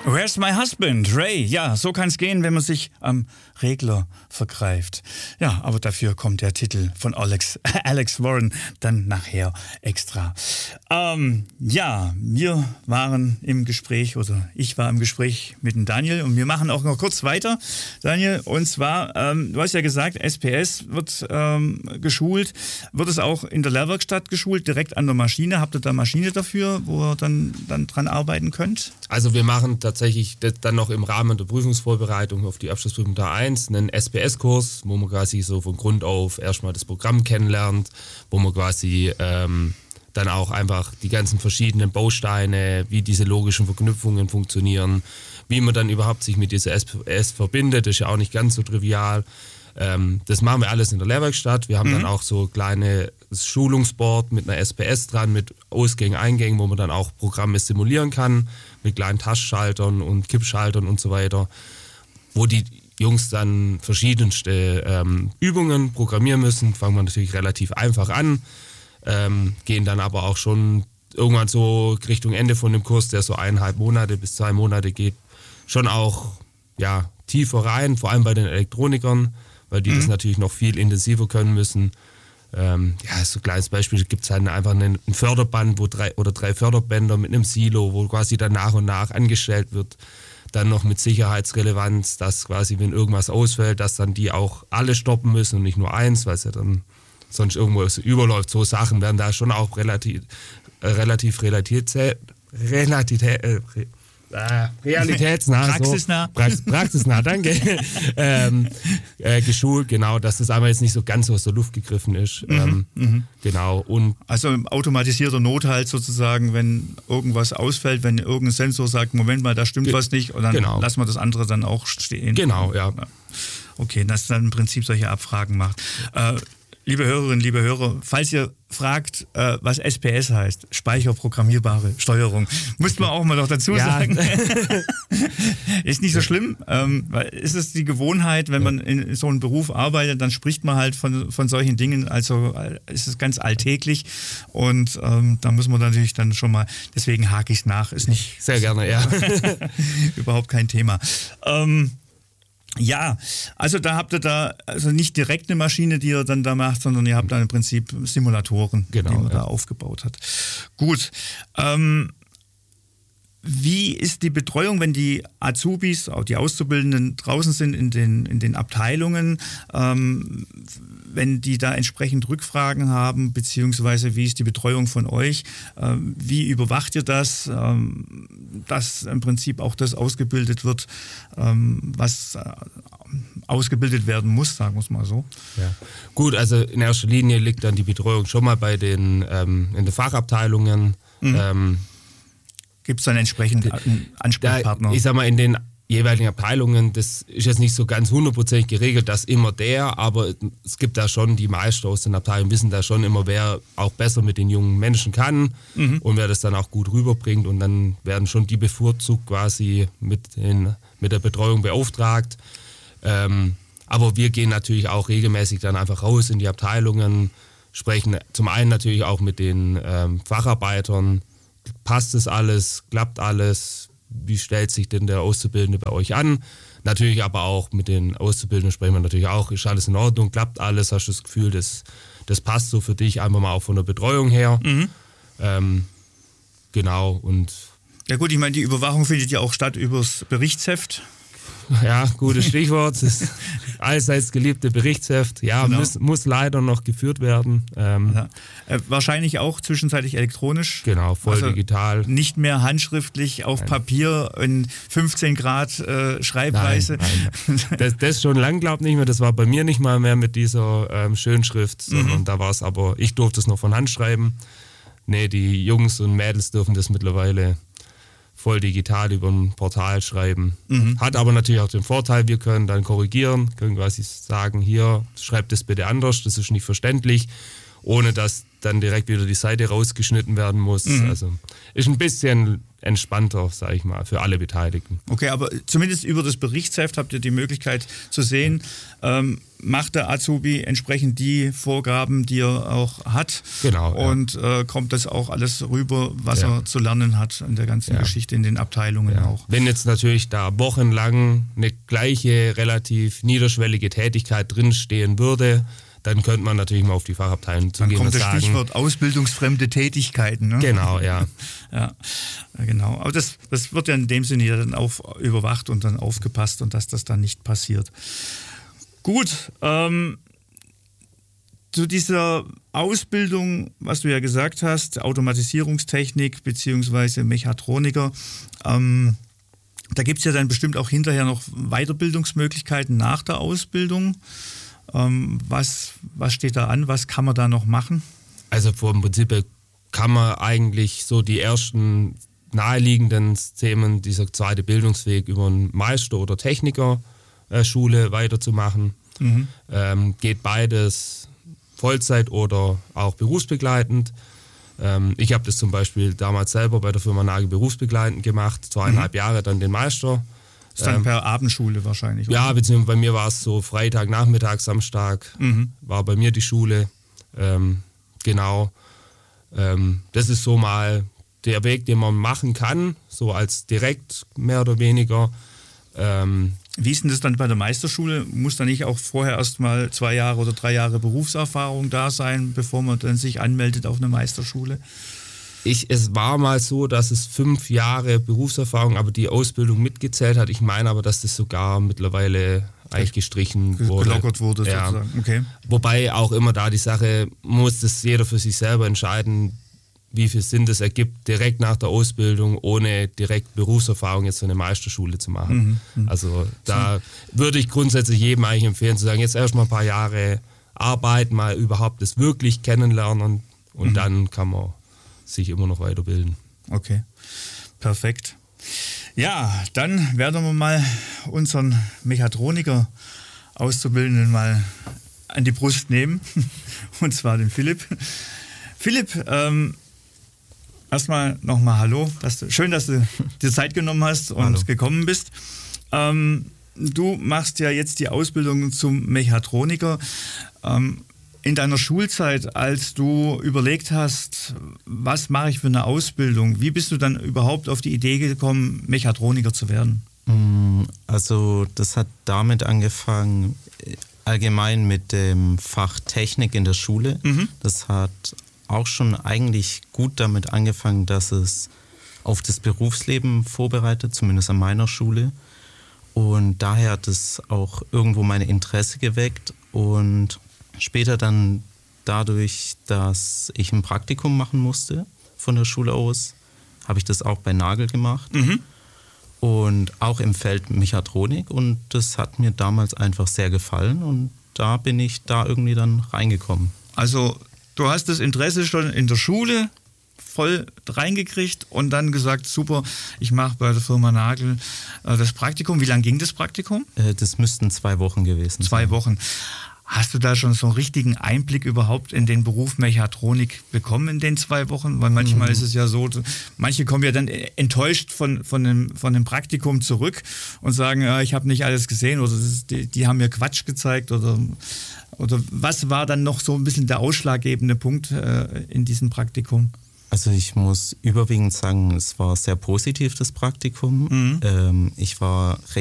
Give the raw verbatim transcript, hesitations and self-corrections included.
Where's my husband? Ray. Ja, so kann es gehen, wenn man sich am Regler vergreift. Ja, aber dafür kommt der Titel von Alex, Alex Warren dann nachher extra. Ähm, ja, wir waren im Gespräch, oder ich war im Gespräch mit dem Daniel und wir machen auch noch kurz weiter, Daniel. Und zwar, ähm, du hast ja gesagt, S P S wird ähm, geschult. Wird es auch in der Lehrwerkstatt geschult, direkt an der Maschine? Habt ihr da Maschine dafür, wo ihr dann, dann dran arbeiten könnt? Also wir machen tatsächlich dann noch im Rahmen der Prüfungsvorbereitung auf die Abschlussprüfung Teil eins einen S P S-Kurs, wo man quasi so von Grund auf erstmal das Programm kennenlernt, wo man quasi ähm, dann auch einfach die ganzen verschiedenen Bausteine, wie diese logischen Verknüpfungen funktionieren, wie man dann überhaupt sich mit dieser S P S verbindet, das ist ja auch nicht ganz so trivial. Ähm, das machen wir alles in der Lehrwerkstatt. Wir haben mhm. dann auch so kleine Schulungsboard mit einer S P S dran, mit Ausgängen, Eingängen, wo man dann auch Programme simulieren kann, mit kleinen Tastschaltern und Kippschaltern und so weiter, wo die Jungs dann verschiedenste ähm, Übungen programmieren müssen. Fangen wir natürlich relativ einfach an, ähm, gehen dann aber auch schon irgendwann so Richtung Ende von dem Kurs, der so eineinhalb Monate bis zwei Monate geht, schon auch ja, tiefer rein, vor allem bei den Elektronikern, weil die mhm. das natürlich noch viel intensiver können müssen. Ähm, ja, so ein kleines Beispiel, gibt es halt einfach einen, ein Förderband, wo drei oder drei Förderbänder mit einem Silo, wo quasi dann nach und nach angestellt wird, dann noch mit Sicherheitsrelevanz, dass quasi, wenn irgendwas ausfällt, dass dann die auch alle stoppen müssen und nicht nur eins, weil es ja dann sonst irgendwo überläuft. So Sachen werden da schon auch relativ, äh, relativ relativ, relativ äh, Ah, realitätsnah, praxisnah, so. Prax, praxisnah, danke, ähm, äh, geschult, genau, dass das einmal jetzt nicht so ganz aus der Luft gegriffen ist, ähm, mhm. genau. Und also automatisierter Nothalt sozusagen, wenn irgendwas ausfällt, wenn irgendein Sensor sagt, Moment mal, da stimmt ge- was nicht, und dann genau. lassen wir das andere dann auch stehen. Genau, ja. Okay, dass dann im Prinzip solche Abfragen macht. Äh, Liebe Hörerinnen, liebe Hörer, falls ihr fragt, äh, was S P S heißt, speicherprogrammierbare Steuerung, muss man auch mal noch dazu ja. sagen. Ist nicht so schlimm, ähm, weil ist es die Gewohnheit, wenn man in so einem Beruf arbeitet, dann spricht man halt von, von solchen Dingen, also ist es ganz alltäglich und ähm, da muss man natürlich dann schon mal, deswegen hake ich es nach, ist nicht... Sehr gerne, ja. Überhaupt kein Thema. Ähm, Ja, also da habt ihr da also nicht direkt eine Maschine, die ihr dann da macht, sondern ihr habt da im Prinzip Simulatoren, genau, die man ja. da aufgebaut hat. Gut. Ähm, wie ist die Betreuung, wenn die Azubis, auch die Auszubildenden draußen sind in den, in den Abteilungen, ähm, wenn die da entsprechend Rückfragen haben, beziehungsweise wie ist die Betreuung von euch? Ähm, wie überwacht ihr das, ähm, dass im Prinzip auch das ausgebildet wird, ähm, was äh, ausgebildet werden muss, sagen wir es mal so? Ja. Gut, also in erster Linie liegt dann die Betreuung schon mal bei den ähm, in den Fachabteilungen. Mhm. Ähm, Gibt es dann entsprechend einen Ansprechpartner? Da, ich sag mal, in den jeweiligen Abteilungen, das ist jetzt nicht so ganz hundertprozentig geregelt, dass immer der, aber es gibt da schon, die Meister aus den Abteilungen wissen da schon immer, wer auch besser mit den jungen Menschen kann mhm. und wer das dann auch gut rüberbringt und dann werden schon die bevorzugt quasi mit, den, mit der Betreuung beauftragt. Ähm, aber wir gehen natürlich auch regelmäßig dann einfach raus in die Abteilungen, sprechen zum einen natürlich auch mit den ähm, Facharbeitern. Passt es alles? Klappt alles? Wie stellt sich denn der Auszubildende bei euch an? Natürlich aber auch mit den Auszubildenden sprechen wir natürlich auch, ist alles in Ordnung? Klappt alles? Hast du das Gefühl, das, das passt so für dich einfach mal auch von der Betreuung her? Mhm. Ähm, genau. Und ja gut, ich meine, die Überwachung findet ja auch statt übers Berichtsheft. Ja, gutes Stichwort. Das allseits geliebte Berichtsheft. Ja, genau. muss, muss leider noch geführt werden. Ähm, ja. äh, wahrscheinlich auch zwischenzeitlich elektronisch. Genau, voll also digital. Nicht mehr handschriftlich auf nein. Papier in fünfzehn Grad äh, Schreibweise. Nein, nein. Das, das schon lang, glaube ich, nicht mehr. Das war bei mir nicht mal mehr mit dieser ähm, Schönschrift, sondern mhm. da war es aber, ich durfte es noch von Hand schreiben. Nee, die Jungs und Mädels dürfen das mittlerweile voll digital über ein Portal schreiben. Mhm. Hat aber natürlich auch den Vorteil, wir können dann korrigieren, können quasi sagen, hier, schreibt das bitte anders, das ist nicht verständlich, ohne dass dann direkt wieder die Seite rausgeschnitten werden muss. Mhm. Also ist ein bisschen entspannter, sage ich mal, für alle Beteiligten. Okay, aber zumindest über das Berichtsheft habt ihr die Möglichkeit zu sehen, ähm, macht der Azubi entsprechend die Vorgaben, die er auch hat. Genau. Und ja. äh, kommt das auch alles rüber, was ja. er zu lernen hat in der ganzen ja. Geschichte, in den Abteilungen ja. auch. Wenn jetzt natürlich da wochenlang eine gleiche, relativ niederschwellige Tätigkeit drinstehen würde, dann könnte man natürlich mal auf die Fachabteilung zugehen und sagen. Dann kommt das sagen, Stichwort ausbildungsfremde Tätigkeiten. Ne? Genau, ja. ja. Genau. Aber das, das wird ja in dem Sinne ja dann auch überwacht und dann aufgepasst und dass das dann nicht passiert. Gut, ähm, zu dieser Ausbildung, was du ja gesagt hast, Automatisierungstechnik bzw. Mechatroniker, ähm, da gibt es ja dann bestimmt auch hinterher noch Weiterbildungsmöglichkeiten nach der Ausbildung. Ähm, was, was steht da an? Was kann man da noch machen? Also vom Prinzip kann man eigentlich so die ersten naheliegenden Themen, dieser zweite Bildungsweg über einen Meister- oder Technikerschule weiterzumachen. Mhm. Ähm, geht beides Vollzeit oder auch berufsbegleitend. Ähm, ich habe das zum Beispiel damals selber bei der Firma Nagel berufsbegleitend gemacht, zweieinhalb mhm. Jahre dann den Meister. Ist dann ähm, per Abendschule wahrscheinlich, oder? Ja, beziehungsweise bei mir war es so Freitag, Nachmittag, Samstag mhm. war bei mir die Schule. Ähm, genau. Ähm, das ist so mal der Weg, den man machen kann, so als direkt mehr oder weniger. Ähm, Wie ist denn das dann bei der Meisterschule? Muss da nicht auch vorher erst mal zwei Jahre oder drei Jahre Berufserfahrung da sein, bevor man dann sich anmeldet auf eine Meisterschule? Ich, es war mal so, dass es fünf Jahre Berufserfahrung, aber die Ausbildung mitgezählt hat. Ich meine aber, dass das sogar mittlerweile eigentlich gestrichen wurde. Gelockert wurde ja. sozusagen. Okay. Wobei auch immer da die Sache, muss das jeder für sich selber entscheiden, wie viel Sinn das ergibt, direkt nach der Ausbildung, ohne direkt Berufserfahrung jetzt so eine Meisterschule zu machen. Mhm. Also da so. würde ich grundsätzlich jedem eigentlich empfehlen, zu sagen, jetzt erst mal ein paar Jahre arbeiten, mal überhaupt das wirklich kennenlernen und mhm. dann kann man sich immer noch weiterbilden. Okay, perfekt. Ja, dann werden wir mal unseren Mechatroniker Auszubildenden mal an die Brust nehmen, und zwar den Philipp. Philipp, ähm, erstmal nochmal Hallo. Dass du, schön, dass du dir Zeit genommen hast und Hallo. gekommen bist. Ähm, du machst ja jetzt die Ausbildung zum Mechatroniker. Ähm, in deiner Schulzeit, als du überlegt hast, was mache ich für eine Ausbildung, wie bist du dann überhaupt auf die Idee gekommen, Mechatroniker zu werden? Also das hat damit angefangen, allgemein mit dem Fach Technik in der Schule. Mhm. Das hat auch schon eigentlich gut damit angefangen, dass es auf das Berufsleben vorbereitet, zumindest an meiner Schule. Und daher hat es auch irgendwo mein Interesse geweckt. Und später dann dadurch, dass ich ein Praktikum machen musste von der Schule aus, habe ich das auch bei Nagel gemacht. Mhm. Und auch im Feld Mechatronik. Und das hat mir damals einfach sehr gefallen. Und da bin ich da irgendwie dann reingekommen. Also du hast das Interesse schon in der Schule voll reingekriegt und dann gesagt, super, ich mache bei der Firma Nagel äh, das Praktikum. Wie lange ging das Praktikum? Äh, das müssten zwei Wochen gewesen sein. Zwei Wochen. Hast du da schon so einen richtigen Einblick überhaupt in den Beruf Mechatronik bekommen in den zwei Wochen? Weil manchmal mhm. ist es ja so, manche kommen ja dann enttäuscht von, von, dem, von dem Praktikum zurück und sagen, ja, ich habe nicht alles gesehen oder das ist, die, die haben mir Quatsch gezeigt oder, oder was war dann noch so ein bisschen der ausschlaggebende Punkt äh, in diesem Praktikum? Also ich muss überwiegend sagen, es war sehr positiv, das Praktikum. Mhm. Ähm, ich war recht